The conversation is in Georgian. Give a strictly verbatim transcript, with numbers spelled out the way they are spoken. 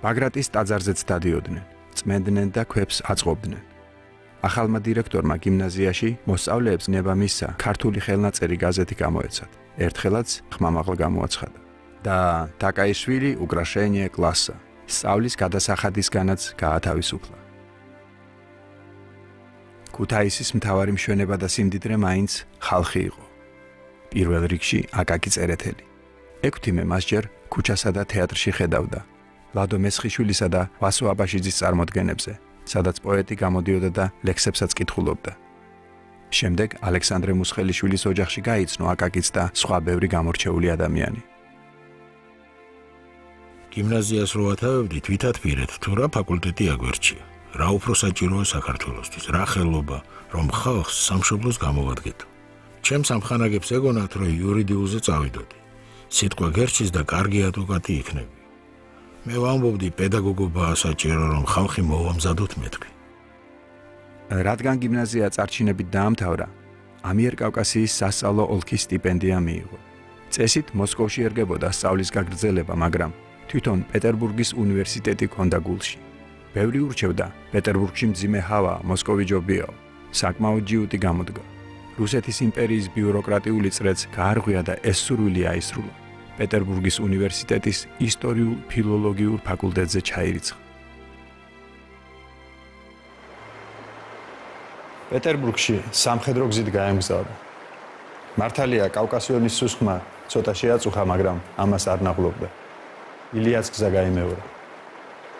ბაგრატის ტაძარზეც დადიოდნენ, წმენდნენ და ქვებს აწყობდნენ. ახალმა დირექტორმა გიმნაზიაში მოსწავლეებს ნება მისცა ქართული ხელნაწერი გაზეთი გამოეცათ. ერთხელაც ხმამაღლა გამოაცხადა და დაკაიშვილი უკრაშენიე კლასა. სწავლის გადასახადისგანაც გაათავისუფლა. ქუთაისის მთავარი მშვენება და სიმდიდრე მაინც ხალხი იყო. პირველ რიგში აკაკი წერეთელი. ექვთიმე მასჯერ ქუჩასა და თეატრში ხედავდა. ლადო მესხიშვილისა და ვასო აბაშიძის წარმოდგენებზე, სადაც პოეტი გამოდიოდა და ლექსებსაც კითხულობდა. შემდეგ ალექსანდრე მუსხელიშვილის ოჯახში გაიცნო აკაკიც და სხვა ბევრი გამორჩეული ადამიანი. გიმნაზიას რო ათავებდით, ვითათბირეთ, თუ რა ფაკულტეტი აგვერჩია, რა უფრო საჭიროა საქართველოსთვის, რა ხელობა, რომ ხალხს სამშობლოს გამოვადგეთო. ჩემს ამხანაგებს ეგონათ, რომ იურიდიულზე წავიდოდი. სიტყვა გერჩის და კარგი ადვოკატი იქნები. მე ვამბობდი, პედაგოგობაა საჭირო, რომ ხალხი მოვამზადოთ მეთქი. რადგან გიმნაზია წარჩინებით დაამთავრა, ამიერკავკასიის სასწავლო ოლქის სტიპენდია მიიღო. წესით მოსკოვში ერგებოდა სწავლის გაგრძელება, მაგრამ თვითონ პეტერბურგის უნივერსიტეტი ჰქონდა გულში. ბევრი ურჩევდა, პეტერბურგში მძიმე ჰავა, მოსკოვი ჯობიაო. საკმაოდ ჯიუტი გამოდგა. რუსეთის იმპერიის ბიუროკრატიული წრეც გაარღვია და ეს სურვილი აისრულა. პეტერბურგის უნივერსიტეტის ისტორიულ-ფილოლოგიურ ფაკულტეტზე ჩაირიცხა. პეტერბურგში სამხედრო გზით გაემგზავრა. მართალია კავკასიონის სუსხმა ცოტა შეაწუხა, მაგრამ ამას არ ნაღლობდა. ილიას გზა გაიმეორა.